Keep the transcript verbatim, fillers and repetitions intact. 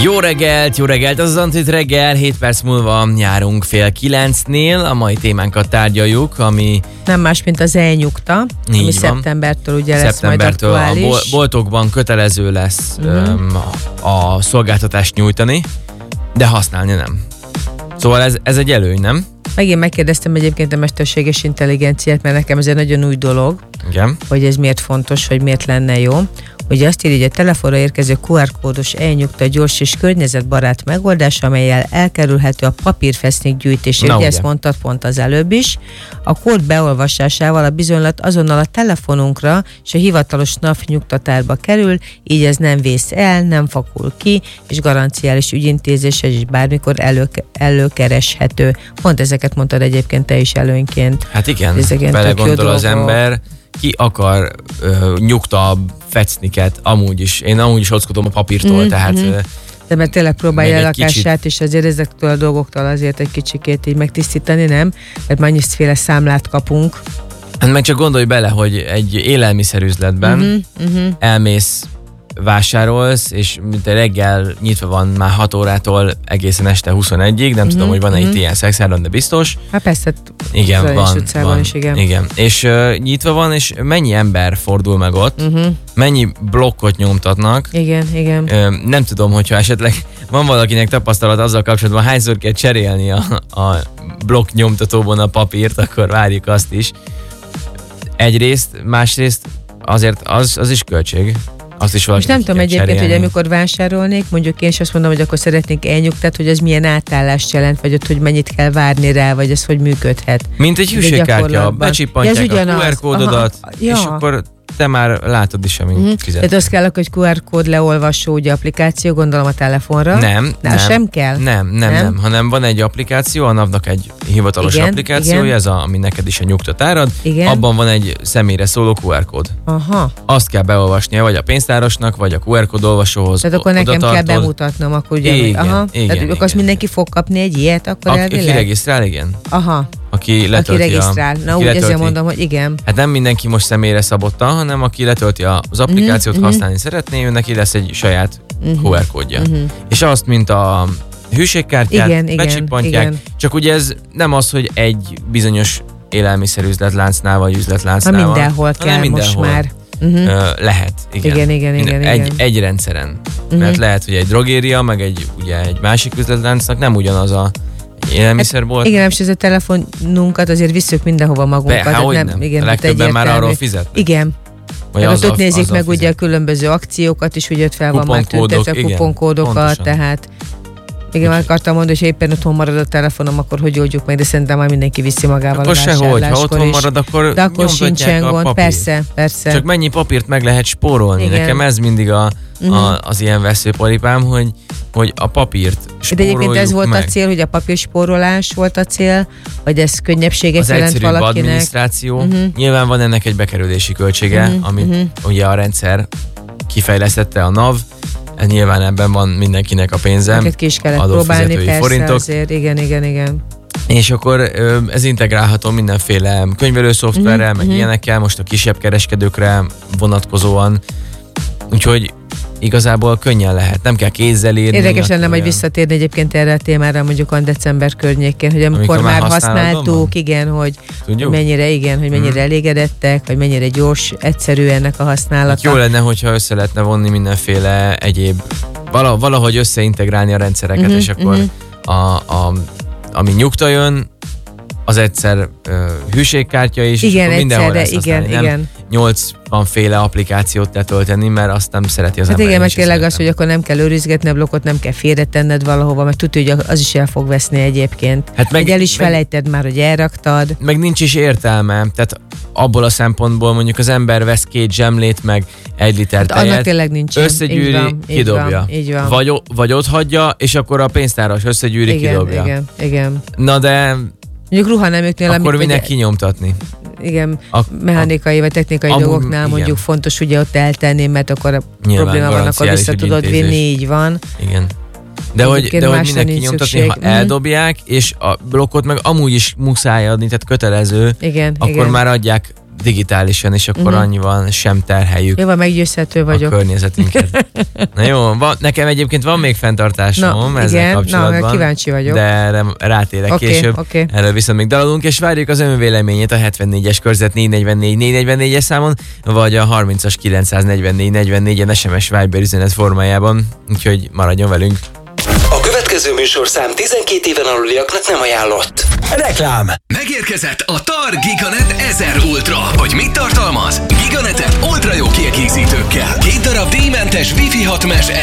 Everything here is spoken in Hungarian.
Jó reggelt, jó reggelt, az az Antit reggel, hét perc múlva járunk fél kilencnél, a mai témánkat tárgyaljuk, ami... Nem más, mint az elnyugta, ami van. Szeptembertől ugye lesz Szeptembertől majd aktuális. a boltokban kötelező lesz uh-huh. um, a, a szolgáltatást nyújtani, de használni nem. Szóval ez, ez egy előny, nem? Megint megkérdeztem egyébként a mesterséges intelligenciát, mert nekem ez egy nagyon új dolog, igen. Hogy ez miért fontos, hogy miért lenne jó. Ugye azt írja, hogy a telefonra érkező kú er kódos elnyugta gyors és környezetbarát megoldás, amellyel elkerülhető a papírfesznik gyűjtés. Ugye ezt mondtad pont az előbb is. A kód beolvasásával a bizonylat azonnal a telefonunkra és a hivatalos NAV nyugtatárba kerül, így ez nem vész el, nem fakul ki, és garanciális ügyintézéssel is bármikor elő, előkereshető. Pont ezeket mondtad egyébként te is előnyként. Hát igen, belegondol az ember, ki akar uh, nyugtabb fecniket, amúgy is. Én amúgy is ockodom a papírtól, mm-hmm. tehát... Uh, de mert tényleg próbálja el a lakását, kicsit... és azért ezektől a dolgoktól azért egy kicsikét így megtisztítani, nem? Mert mennyiféle számlát kapunk. Hát meg csak gondolj bele, hogy egy élelmiszerüzletben uh-huh, uh-huh. elmész, vásárolsz, és mint reggel nyitva van már hat órától egészen este huszonegyig, nem uh-huh, tudom, hogy van-e uh-huh. itt ilyen szexáron, de biztos. Hát persze, igen, van, van, is, igen. igen. És uh, nyitva van, és mennyi ember fordul meg ott, uh-huh. mennyi blokkot nyomtatnak. Igen, igen. Uh, nem tudom, hogyha esetleg van valakinek tapasztalat azzal kapcsolatban, hányszor kell cserélni a, a blokk nyomtatóban a papírt, akkor várjuk azt is. Egyrészt, másrészt azért az, az is költség. Azt is most nem tudom egyébként, cserélni. Hogy amikor vásárolnék, mondjuk én is azt mondom, hogy akkor szeretnék elnyugtat, hogy ez milyen átállást jelent, vagy ott, hogy mennyit kell várni rá, vagy ez hogy működhet. Mint egy hűségkártya, becsippantják ja, a kú er kódodat, ja. És akkor te már látod is, amint uh-huh. fizetsz. Tehát az kell, hogy kú er kód leolvasó ugye applikáció, gondolom a telefonra. Nem, De nem. sem kell? Nem, nem, nem, nem, hanem van egy applikáció, a NAV-nak egy hivatalos igen, applikációja, igen. Ez a, ami neked is a nyugtatárad. Igen. Abban van egy személyre szóló kú er kód. Aha. Azt kell beolvasnia, vagy a pénztárosnak, vagy a kú er kód olvasóhoz. Tehát akkor nekem kell bemutatnom, akkor ugye. Igen, aha. igen, Tehát igen, azt mindenki fog kapni egy ilyet, akkor elvileg? Aki regisztrál, igen. Aha. Aki letölti aki regisztrál. Na aki úgy letölti. Ezzel mondom, hogy igen. Hát nem mindenki most személyre szabotta, hanem aki letölti az applikációt, mm-hmm. használni szeretné, ő neki lesz egy saját mm-hmm. kú er kódja. Mm-hmm. És azt, mint a hűségkártyát, igen, becsippantják, igen. Csak ugye ez nem az, hogy egy bizonyos élelmiszerüzletláncnál vagy üzletláncnál van. Mindenhol kell mindenhol. Most már. Uh-huh. Lehet, igen. Igen, igen, igen, egy, igen. egy rendszeren. Uh-huh. Mert lehet, hogy egy drogéria, meg egy, ugye, egy másik üzletláncnak nem ugyanaz a élelmiszerbolt. Hát, igen, és ez a telefonunkat azért visszük mindenhova magunkat. Be, hát nem. nem. Igen, legtöbben már arról fizetnek. Igen. Vagy az ott nézik meg ugye a különböző akciókat is, ugye ott fel van már tüntetve a kuponkódokat, tehát igen, már akartam mondani, hogy éppen otthon marad a telefonom, akkor hogy oldjuk meg, de szerintem már mindenki viszi magával akkor a vásárláskor sehogy, ha otthon is. marad, akkor de akkor sincsen gond, papír. persze, persze. Csak mennyi papírt meg lehet spórolni. Igen. Nekem ez mindig a, uh-huh. a, az ilyen veszőparipám, hogy, hogy a papírt spóroljuk de egyébként ez volt meg. A cél, hogy a papírspórolás volt a cél, vagy ez könnyebbséget az jelent valakinek? Az egyszerűbb adminisztráció. Uh-huh. Nyilván van ennek egy bekerülési költsége, uh-huh. amit uh-huh. ugye a rendszer kifejlesztette, a NAV. Nyilván ebben van mindenkinek a pénze. Őket ki is kellett próbálni, persze forintok. Azért, igen, igen, igen. És akkor ez integrálható mindenféle könyvelőszoftverrel, mm-hmm. meg mm-hmm. ilyenekkel, most a kisebb kereskedőkre vonatkozóan. Úgyhogy igazából könnyen lehet, nem kell kézzel írni. Érdekes lenne majd visszatérni egyébként erre a témára mondjuk a december környékén, hogy amikor, amikor már használtuk, igen, hogy Tudjuk? mennyire igen, hogy mennyire hmm. elégedettek, hogy mennyire gyors, egyszerű ennek a használata. Hát jó lenne, hogyha össze lehetne vonni mindenféle egyéb, valahogy összeintegrálni a rendszereket, uh-huh, és akkor uh-huh. a, a, ami nyugta jön, az egyszer uh, hűségkártya is, igen, és mindenhol egyszerre, lesz igen, használni. igen. nyolcvanféle applikációt letölteni, mert azt nem szereti az hát ember. Igen, meg tényleg az, hogy akkor nem kell őrizgetni a blokkot, nem kell félretenned valahova, mert tudja, hogy az is el fog veszni egyébként. Hát meg, el is meg, felejted már, hogy elraktad. Meg nincs is értelme, tehát abból a szempontból mondjuk az ember vesz két zsemlét, meg egy liter hát tejet, annak tényleg nincsen. Összegyűri, így van, kidobja. Így van. Vagy, vagy ott hagyja, és akkor a pénztáros összegyűri, igen, kidobja. Igen, igen. Na de... Mondjuk ruhaneműknél, akkor minek ugye, kinyomtatni. Igen, a, mechanikai vagy technikai amúgy, dolgoknál igen. mondjuk fontos ugye ott eltenni, mert akkor a nyilván, probléma van, akkor vissza tudod vinni, így van. Igen. De hogy, de hogy minek kinyomtatni, szükség. Ha eldobják, és a blokkot meg amúgy is muszáj adni, tehát kötelező, igen, akkor igen. már adják digitálisan, és akkor uh-huh. annyival sem terheljük. Jó, meggyőzhető vagyok. A környezetünket. Na jó, van, nekem egyébként van még fenntartásom na, ezzel igen, kapcsolatban. Na, kíváncsi vagyok. De erre rátérek okay, később. Okay. Erről viszont még daladunk, és várjuk az önvéleményét a hetvennégyes körzet négy negyvennégy négy negyvennégyes számon, vagy a harmincas kilencszáznegyvennégy negyvennégyen es em es Viber üzenet formájában. Úgyhogy maradjon velünk. A következő műsorszám tizenkét éven aluliaknak nem ajánlott. Reklám! Megérkezett a TAR Giganet ezer Ultra. Hogy mit tartalmaz? Giganetet ultra jó kiegészítőkkel. Két darab díjmentes Wi-Fi hat mesh